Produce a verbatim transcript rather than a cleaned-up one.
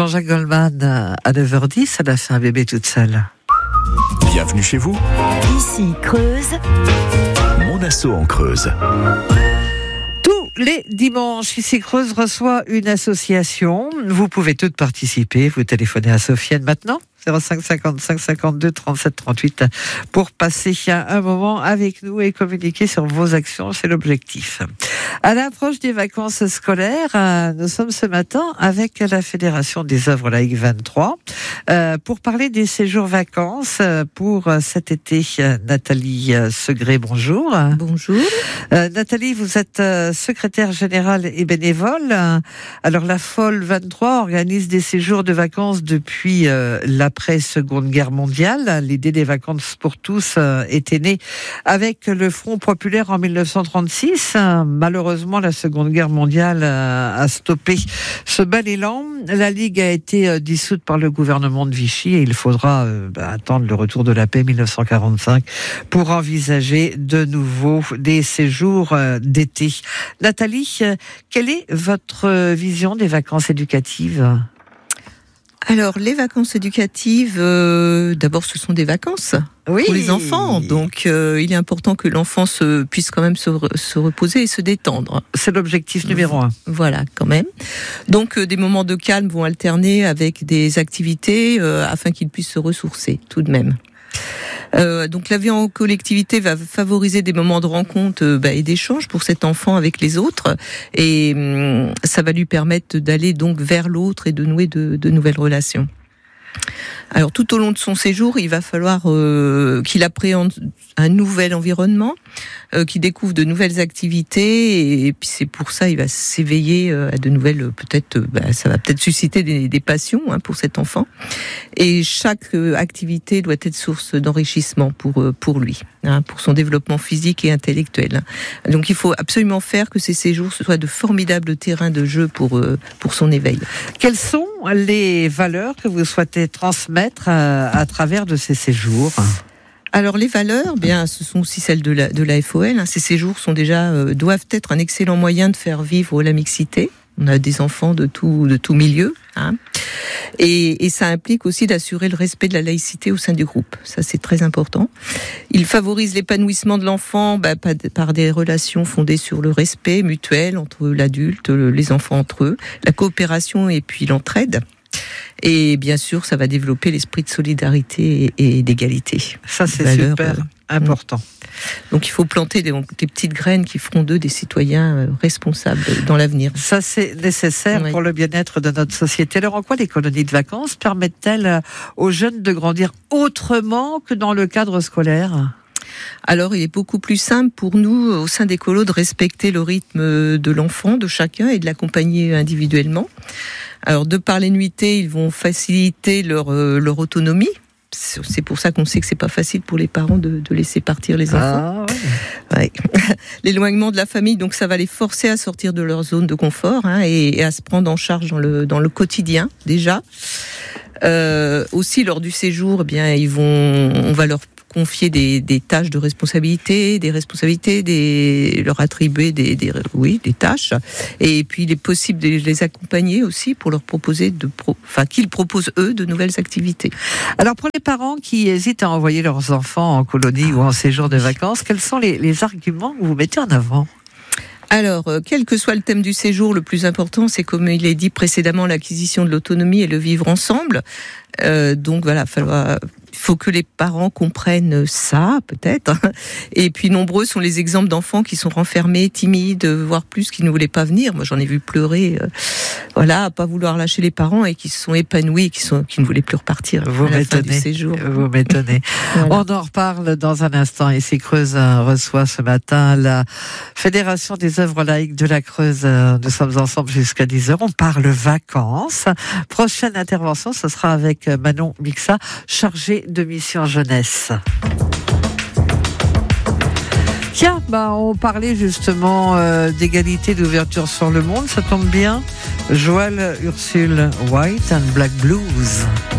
Jean-Jacques Goldman, à neuf heures dix, elle a fait un bébé toute seule. Bienvenue chez vous. Ici, Creuse. Mon asso en Creuse. Tous les dimanches, ici Creuse reçoit une association. Vous pouvez toutes participer. Vous téléphonez à Sofiane maintenant. zéro cinq cinquante-cinq cinquante-deux trente-sept trente-huit pour passer un moment avec nous et communiquer sur vos actions, c'est l'objectif. À l'approche des vacances scolaires, nous sommes ce matin avec la Fédération des œuvres laïques vingt-trois euh, pour parler des séjours vacances pour cet été. Nathalie Segré, bonjour. Bonjour. Euh, Nathalie, vous êtes secrétaire générale et bénévole. Alors la F O L vingt-trois organise des séjours de vacances depuis euh, la Après Seconde Guerre mondiale. L'idée des vacances pour tous euh, était née avec le Front populaire en dix-neuf cent trente-six. Malheureusement, la Seconde Guerre mondiale euh, a stoppé ce bel élan. La Ligue a été euh, dissoute par le gouvernement de Vichy et il faudra euh, bah, attendre le retour de la paix dix-neuf cent quarante-cinq pour envisager de nouveau des séjours euh, d'été. Nathalie, euh, quelle est votre vision des vacances éducatives ? Alors, les vacances éducatives, euh, d'abord, ce sont des vacances oui. pour les enfants. Donc, euh, il est important que l'enfant se, puisse quand même se, se reposer et se détendre. C'est l'objectif numéro un. Voilà, quand même. Donc, euh, des moments de calme vont alterner avec des activités euh, afin qu'ils puissent se ressourcer, tout de même. Euh, donc la vie en collectivité va favoriser des moments de rencontre euh, bah, et d'échange pour cet enfant avec les autres, et hum, ça va lui permettre d'aller donc vers l'autre et de nouer de, de nouvelles relations. Alors tout au long de son séjour, il va falloir euh, qu'il appréhende un nouvel environnement, euh, qu'il découvre de nouvelles activités, et, et puis c'est pour ça il va s'éveiller euh, à de nouvelles, peut-être, euh, bah, ça va peut-être susciter des, des passions hein, pour cet enfant. Et chaque euh, activité doit être source d'enrichissement pour euh, pour lui, hein, pour son développement physique et intellectuel. Donc il faut absolument faire que ces séjours soient de formidables terrains de jeu pour euh, pour son éveil. Quelles sont les valeurs que vous souhaitez transmettre à, à travers de ces séjours ? Alors les valeurs, bien, ce sont aussi celles de la, de la F O L. Hein. Ces séjours sont déjà euh, doivent être un excellent moyen de faire vivre la mixité. On a des enfants de tout de tout milieu, hein. Et, et ça implique aussi d'assurer le respect de la laïcité au sein du groupe. Ça, c'est très important. Il favorise l'épanouissement de l'enfant bah, par des relations fondées sur le respect mutuel entre l'adulte, les enfants entre eux, la coopération et puis l'entraide. Et bien sûr, ça va développer l'esprit de solidarité et d'égalité. Ça, c'est valeurs, super euh, important. Donc, il faut planter des, des petites graines qui feront d'eux des citoyens responsables dans l'avenir. Ça, c'est nécessaire oui. pour le bien-être de notre société. Alors, en quoi les colonies de vacances permettent-elles aux jeunes de grandir autrement que dans le cadre scolaire ? Alors, il est beaucoup plus simple pour nous, au sein des colos, de respecter le rythme de l'enfant, de chacun, et de l'accompagner individuellement. Alors, de par les nuitées, ils vont faciliter leur, euh, leur autonomie. C'est pour ça qu'on sait que c'est pas facile pour les parents de, de laisser partir les enfants. Ah, ouais. Ouais. L'éloignement de la famille, donc ça va les forcer à sortir de leur zone de confort hein, et, et à se prendre en charge dans le, dans le quotidien déjà. Euh, aussi, lors du séjour, eh bien, ils vont, on va leur confier des, des tâches de responsabilité, des responsabilités, des, leur attribuer des, des, oui, des tâches, et puis il est possible de les accompagner aussi pour leur proposer de, pro, enfin qu'ils proposent eux de nouvelles activités. Alors pour les parents qui hésitent à envoyer leurs enfants en colonie ou en séjour de vacances, quels sont les, les arguments que vous mettez en avant ? Alors, quel que soit le thème du séjour, le plus important, c'est comme il est dit précédemment, l'acquisition de l'autonomie et le vivre ensemble. Euh, donc voilà, falloir, il faut que les parents comprennent ça, peut-être. Et puis nombreux sont les exemples d'enfants qui sont renfermés, timides, voire plus, qui ne voulaient pas venir. Moi, j'en ai vu pleurer, euh, voilà, à pas vouloir lâcher les parents et qui se sont épanouis, qui sont, qui ne voulaient plus repartir. Vous à la fin du m'étonnez. séjour. Vous m'étonnez. Voilà. On en reparle dans un instant. Ici, Creuse reçoit ce matin la Fédération des œuvres laïques de la Creuse. Nous sommes ensemble jusqu'à dix heures. On parle vacances. Prochaine intervention, ce sera avec Manon Mixa, chargée de mission jeunesse. Tiens, bah, on parlait justement euh, d'égalité, d'ouverture sur le monde. Ça tombe bien. Joël Ursule, White and Black Blues.